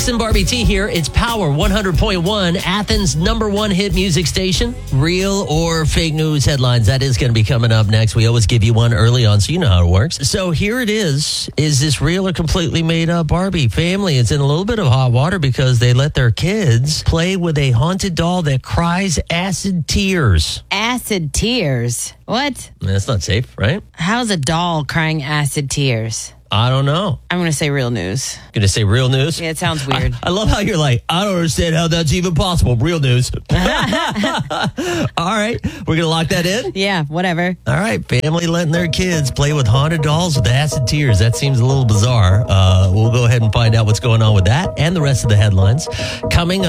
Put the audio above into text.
Jackson, Barbie T here. It's Power 100.1, Athens' #1 hit music station. Real or fake news headlines. That is going to be coming up next. We always give you one early on, so you know how it works. So here it is. Is this real or completely made up? Barbie family is in a little bit of hot water because they let their kids play with a haunted doll that cries acid tears. Acid tears? What? That's not safe, right? How's a doll crying acid tears? I don't know. I'm going to say real news. Going to say real news? Yeah, it sounds weird. I love how you're like, I don't understand how that's even possible. Real news. All right. We're going to lock that in? Yeah, whatever. All right. Family letting their kids play with haunted dolls with acid tears. That seems a little bizarre. We'll go ahead and find out what's going on with that and the rest of the headlines coming